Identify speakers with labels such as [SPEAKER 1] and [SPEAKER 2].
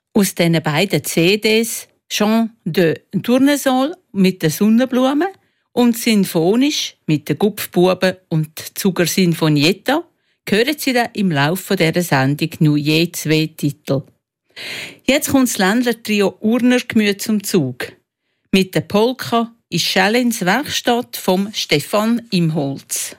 [SPEAKER 1] Aus diesen beiden CDs Chant de Tournesol mit den Sonnenblumen und Sinfonisch mit den Gupfbuben und Zuger Sinfonietta hören Sie dann im Laufe dieser Sendung nur je 2 Titel. Jetzt kommt das Ländler-Trio Urner Gemüt zum Zug. Mit der Polka ist Schellins Werkstatt vom Stefan Imholz.